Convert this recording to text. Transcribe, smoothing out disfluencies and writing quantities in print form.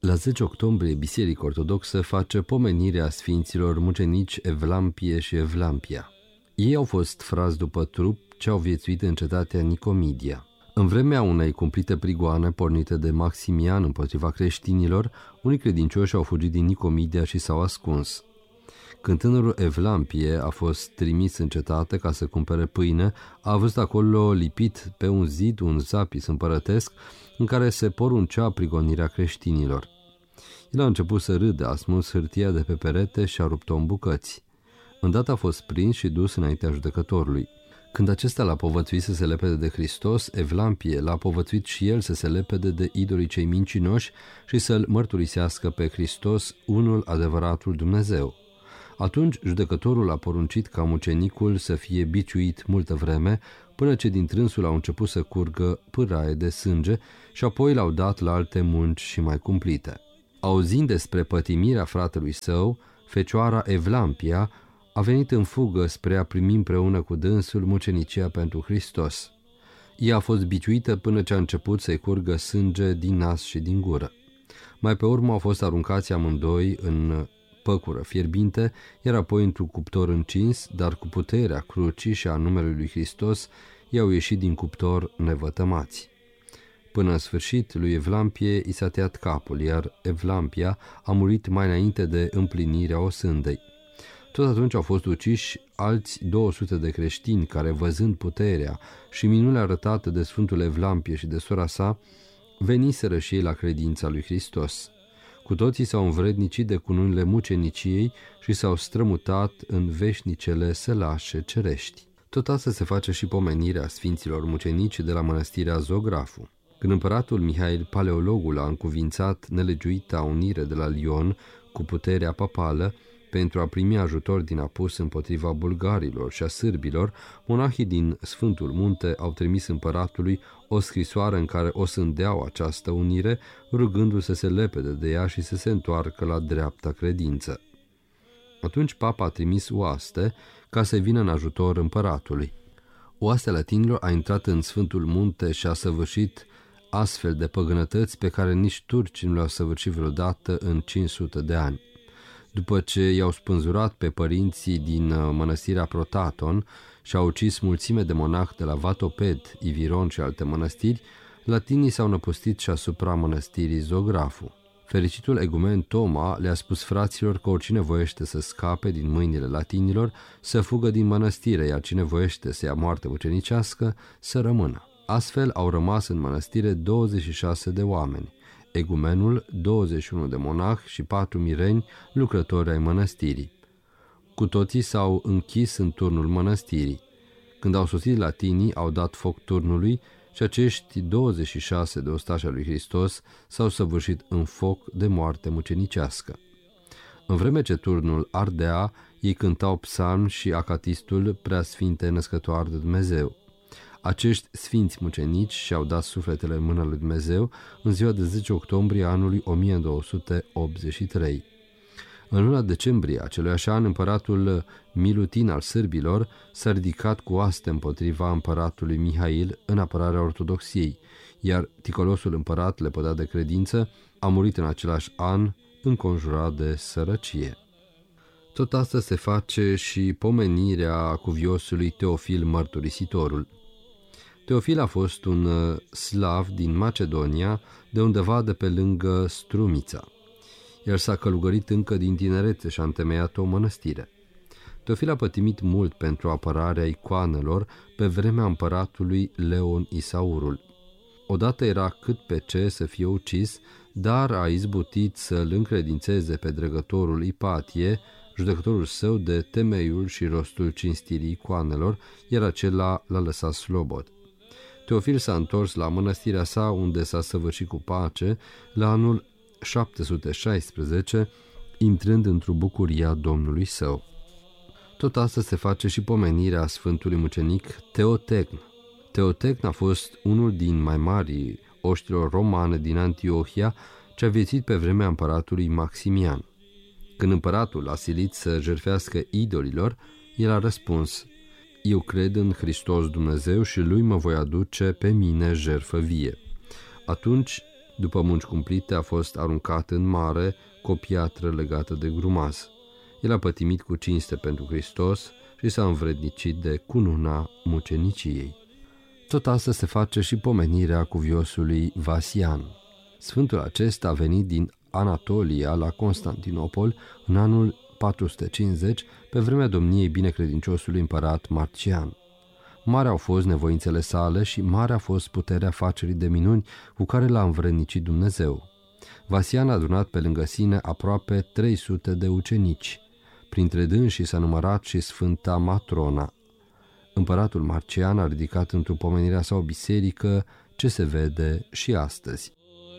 La 10 octombrie, Biserica Ortodoxă face pomenirea sfinților mucenici Evlampie și Evlampia. Ei au fost frați după trup ce au viețuit în cetatea Nicomedia. În vremea unei cumplite prigoane pornite de Maximian împotriva creștinilor, unii credincioși au fugit din Nicomedia și s-au ascuns. Când tânărul Evlampie a fost trimis în cetate ca să cumpere pâine, a văzut acolo lipit pe un zid un zapis împărătesc în care se poruncea prigonirea creștinilor. El a început să râdă, a smuls hârtia de pe perete și a rupt-o în bucăți. Îndată a fost prins și dus înaintea judecătorului. Când acesta l-a povățuit să se lepede de Hristos, Evlampie l-a povățuit și el să se lepede de idolii cei mincinoși și să-l mărturisească pe Hristos, unul adevăratul Dumnezeu. Atunci judecătorul a poruncit ca mucenicul să fie biciuit multă vreme, până ce din trânsul au început să curgă pâraie de sânge și apoi l-au dat la alte munci și mai cumplite. Auzind despre pătimirea fratelui său, fecioara Evlampia a venit în fugă spre a primi împreună cu dânsul mucenicia pentru Hristos. Ea a fost biciuită până ce a început să-i curgă sânge din nas și din gură. Mai pe urmă au fost aruncați amândoi în păcură fierbinte, iar apoi într-un cuptor încins, dar cu puterea crucii și a numelui lui Hristos i-au ieșit din cuptor nevătămați. Până în sfârșit, lui Evlampie i s-a tăiat capul, iar Evlampia a murit mai înainte de împlinirea osândei. Tot atunci au fost uciși alți 200 de creștini care, văzând puterea și minunile arătate de Sfântul Evlampie și de sora sa, veniseră și ei la credința lui Hristos. Cu toții s-au învrednicit de cununile muceniciei și s-au strămutat în veșnicele sălașe cerești. Tot asta se face și pomenirea sfinților mucenici de la mănăstirea Zografu. Când împăratul Mihail Paleologul a încuvințat nelegiuita unire de la Lyon cu puterea papală, pentru a primi ajutor din apus împotriva bulgarilor și a sârbilor, monahii din Sfântul Munte au trimis împăratului o scrisoare în care osândeau această unire, rugându-l să se lepede de ea și să se întoarcă la dreapta credință. Atunci papa a trimis oaste ca să vină în ajutor împăratului. Oastea latinilor a intrat în Sfântul Munte și a săvârșit astfel de păgânătăți pe care nici turcii nu le-au săvârșit vreodată în 500 de ani. După ce i-au spânzurat pe părinții din mănăstirea Protaton și au ucis mulțime de monahi de la Vatoped, Iviron și alte mănăstiri, latinii s-au năpustit și asupra mănăstirii Zografu. Fericitul egumen Toma le-a spus fraților că oricine voiește să scape din mâinile latinilor, să fugă din mănăstire, iar cine voiește să ia moarte mucenicească, să rămână. Astfel au rămas în mănăstire 26 de oameni, egumenul, 21 de monahi și 4 mireni, lucrători ai mănăstirii. Cu toții s-au închis în turnul mănăstirii. Când au sosit latinii, au dat foc turnului și acești 26 de ostași ai lui Hristos s-au săvârșit în foc de moarte mucenicească. În vreme ce turnul ardea, ei cântau psalmi și acatistul Preasfinte Născătoare de Dumnezeu. Acești sfinți mucenici și-au dat sufletele în mâna lui Dumnezeu în ziua de 10 octombrie anului 1283. În luna decembrie aceluiași an, împăratul Milutin al sârbilor s-a ridicat cu oaste împotriva împăratului Mihail în apărarea ortodoxiei, iar ticolosul împărat, lepădat de credință, a murit în același an, înconjurat de sărăcie. Tot asta se face și pomenirea cuviosului Teofil Mărturisitorul. Teofil a fost un slav din Macedonia, de undeva de pe lângă Strumița. El s-a călugărit încă din tinerețe și a întemeiat o mănăstire. Teofil a pătimit mult pentru apărarea icoanelor pe vremea împăratului Leon Isaurul. Odată era cât pe ce să fie ucis, dar a izbutit să-l încredințeze pe dregătorul Ipatie, judecătorul său, de temeiul și rostul cinstirii icoanelor, iar acela l-a lăsat slobod. Teofil s-a întors la mănăstirea sa, unde s-a săvârșit cu pace la anul 716, intrând într-o bucuria Domnului său. Tot asta se face și pomenirea sfântului mucenic Teotecn. Teotecn a fost unul din mai mari oștilor romane din Antiohia, ce a viețuit pe vremea împăratului Maximian. Când împăratul a silit să jertfească idolilor, el a răspuns: eu cred în Hristos Dumnezeu și lui mă voi aduce pe mine jertfă vie. Atunci După munci cumplite, a fost aruncat în mare cu o piatră legată de grumaz. El a pătimit cu cinste pentru Hristos și s-a învrednicit de cununa muceniciei. Tot asta se face și pomenirea cuviosului Vasian. Sfântul acesta a venit din Anatolia la Constantinopol în anul 450, pe vremea domniei binecredinciosului împărat Marcian. Mari au fost nevoințele sale și mare a fost puterea facerii de minuni cu care l-a învrednicit Dumnezeu. Vasian a adunat pe lângă sine aproape 300 de ucenici. Printre dânsii s-a numărat și Sfânta Matrona. Împăratul Marcian a ridicat într-o pomenirea sa o biserică ce se vede și astăzi.